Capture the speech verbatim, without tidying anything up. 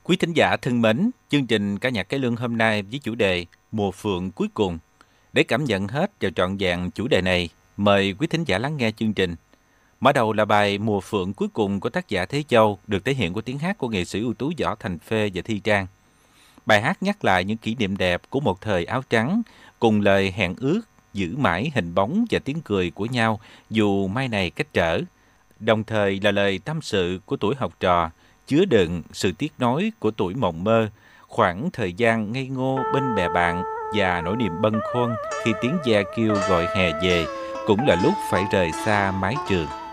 Quý thính giả thân mến, chương trình ca nhạc cải lương hôm nay với chủ đề Mùa Phượng cuối cùng. Để cảm nhận hết và trọn vẹn chủ đề này, mời quý thính giả lắng nghe chương trình. Mở đầu là bài Mùa Phượng cuối cùng của tác giả Thế Châu, được thể hiện qua tiếng hát của nghệ sĩ ưu tú Võ Thành Phê và Thi Trang. Bài hát nhắc lại những kỷ niệm đẹp của một thời áo trắng, cùng lời hẹn ước giữ mãi hình bóng và tiếng cười của nhau dù mai này cách trở. Đồng thời là lời tâm sự của tuổi học trò, chứa đựng sự tiếc nối của tuổi mộng mơ, khoảng thời gian ngây ngô bên bè bạn và nỗi niềm bâng khuâng khi tiếng ve kêu gọi hè về, cũng là lúc phải rời xa mái trường.